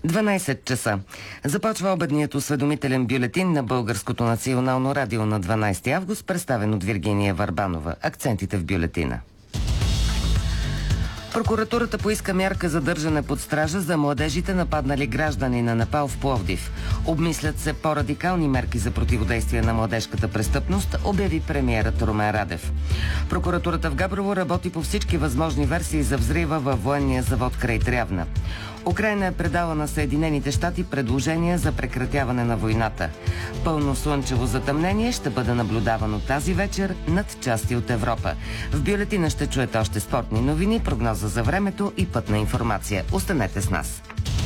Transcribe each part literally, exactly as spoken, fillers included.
дванайсет часа. Започва обедният осведомителен бюлетин на Българското национално радио на дванайсети август, представен от Виргиния Варбанова. Акцентите в бюлетина. Прокуратурата поиска мярка за държане под стража за младежите, нападнали граждани на Непал в Пловдив. Обмислят се по-радикални мерки за противодействие на младежката престъпност, обяви премиерът Румен Радев. Прокуратурата в Габрово работи по всички възможни версии за взрива във военния завод край Трявна. Украйна е предала на Съединените щати предложения за прекратяване на войната. Пълно слънчево затъмнение ще бъде наблюдавано тази вечер над части от Европа. В бюлетина ще чуете още спортни новини, прогноза за времето и пътна информация. Останете с нас.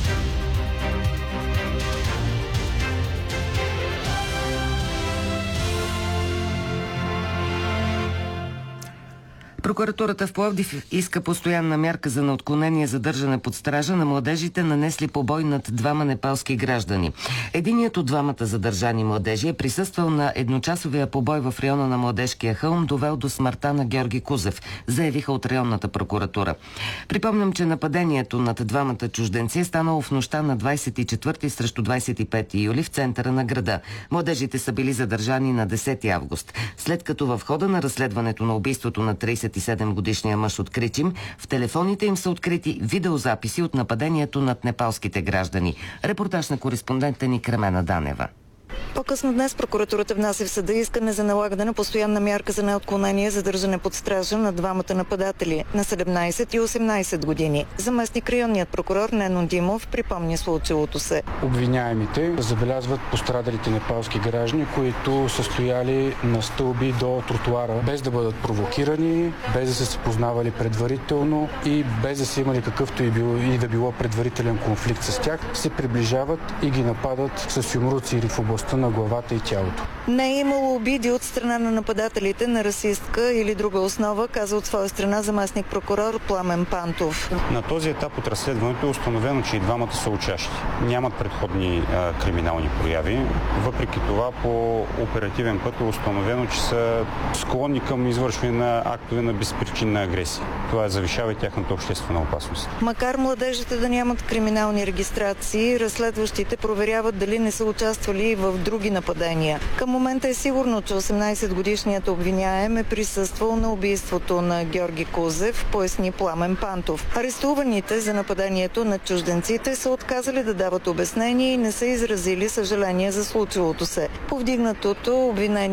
Прокуратурата в Пловдив иска постоянна мярка за неотклонение задържане под стража на младежите, нанесли побой над двама непалски граждани. Единият от двамата задържани младежи е присъствал на едночасовия побой в района на Младежкия хълм, довел до смъртта на Георги Кузев, заявиха от районната прокуратура. Припомням, че нападението над двамата чужденци е станало в нощта на двайсет и четвърти срещу двайсет и пети юли в центъра на града. Младежите са били задържани на десети август, след като в хода на разследването на убийството на трийсет и седем годишния мъж от Кричим, в телефоните им са открити видеозаписи от нападението над непалските граждани. Репортаж на кореспондента ни Кремена Данева. По-късно днес прокуратурата внася в съда искане за налагане на постоянна мярка за неотклонение за държане под стража на двамата нападатели на седемнайсет и осемнайсет години. Заместник районният прокурор Нено Димов припомня случилото се. Обвиняемите забелязват пострадалите непалски граждани, които са стояли на стълби до тротуара, без да бъдат провокирани, без да са се познавали предварително и без да са имали какъвто и, било, и да било предварителен конфликт с тях, се приближават и ги нападат с юмруци или в областта на главата и тялото. Не е имало обиди от страна на нападателите на расистка или друга основа, каза от своя страна заместник прокурор Пламен Пантов. На този етап от разследването е установено, че и двамата са учащи. Нямат предходни а, криминални прояви. Въпреки това, по оперативен път е установено, че са склонни към извършване на актове на безпричинна агресия. Това завишава и тяхната обществена опасност. Макар младежите да нямат криминални регистрации, разследващите проверяват дали не са участвали в други нападения. Към момента е сигурно, че осемнайсетгодишният обвиняем е присъствал на убийството на Георги Кузев, поясни Пламен Пантов. Арестуваните за нападението на чужденците са отказали да дават обяснение и не са изразили съжаление за случилото се. Повдигнатото обвинение